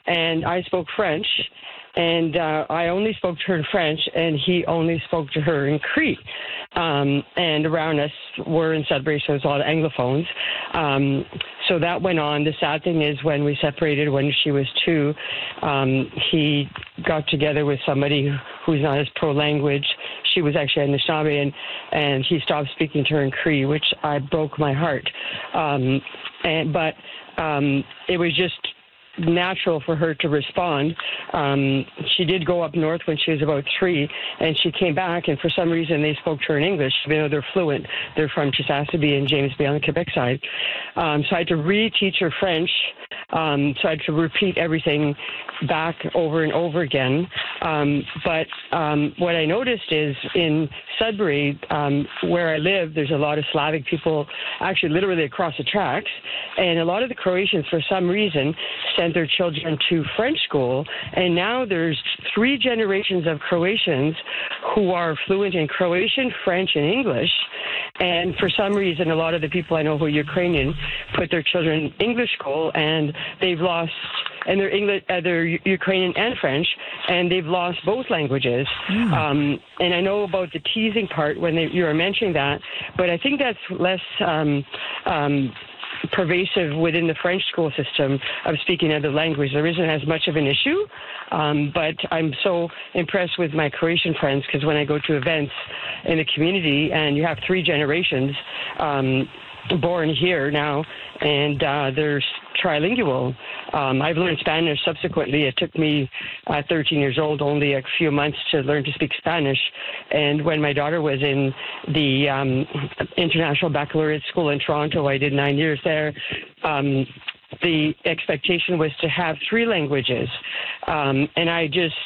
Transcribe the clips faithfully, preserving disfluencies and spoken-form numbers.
and I spoke French. And uh, I only spoke to her in French, and he only spoke to her in Cree. Um, and around us, we're in Sudbury, so there's a lot of Anglophones. Um, so that went on. The sad thing is when we separated when she was two, um, he got together with somebody who's not as pro-language. She was actually a Anishinaabe, and, and he stopped speaking to her in Cree, which I broke my heart. Um, and, but um, it was just natural for her to respond. Um, she did go up north when she was about three, and she came back, and for some reason they spoke to her in English, even though they're fluent. They're from Chisasibe and James Bay on the Quebec side. Um, so I had to reteach her French. Um, so I had to repeat everything back over and over again. Um, but um, what I noticed is in Sudbury, um, where I live, there's a lot of Slavic people, actually literally across the tracks, and a lot of the Croatians, for some reason, sent their children to French school, and now there's three generations of Croatians who are fluent in Croatian, French, and English. And for some reason, a lot of the people I know who are Ukrainian put their children in English school, and they've lost, and they're English, uh, they're Ukrainian and French, and they've lost both languages. Mm. Um, and I know about the teasing part when they, you were mentioning that, but I think that's less um, um, pervasive within the French school system of speaking another language. There isn't as much of an issue, um, but I'm so impressed with my Croatian friends because when I go to events in the community and you have three generations um, born here now, and uh, they're trilingual. Um, I've learned Spanish subsequently. It took me uh, thirteen years old, only a few months to learn to speak Spanish. And when my daughter was in the um, International Baccalaureate School in Toronto, I did nine years there. Um, the expectation was to have three languages. Um, and I just...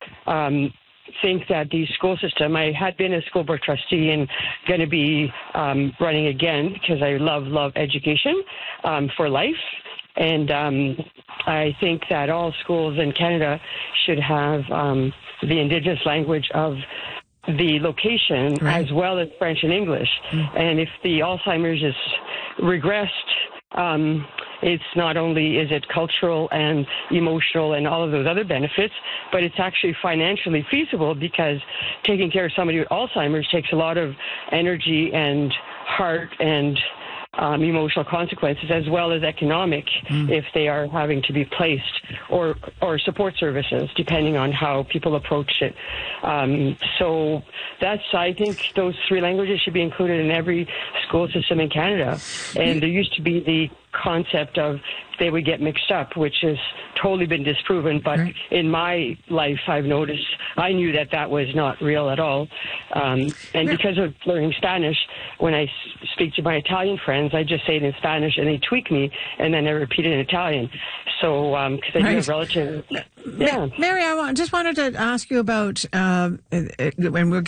Um, think that the school system, I had been a school board trustee and going to be um, running again because I love, love education um, for life. And um, I think that all schools in Canada should have um, the Indigenous language of the location right. as well as French and English. Mm. And if the Alzheimer's is regressed, um, it's not only is it cultural and emotional and all of those other benefits, but it's actually financially feasible because taking care of somebody with Alzheimer's takes a lot of energy and heart and um, emotional consequences as well as economic mm. if they are having to be placed or or support services, depending on how people approach it. Um, so that's, I think those three languages should be included in every school system in Canada. And there used to be the concept of they would get mixed up, which has totally been disproven. But right. in my life, I've noticed, I knew that that was not real at all. Um, and right. because of learning Spanish, when I speak to my Italian friends, I just say it in Spanish and they tweak me, and then I repeat it in Italian. So, um, because I right. do have relatives. Yeah. Mary, I just wanted to ask you about, uh, when we're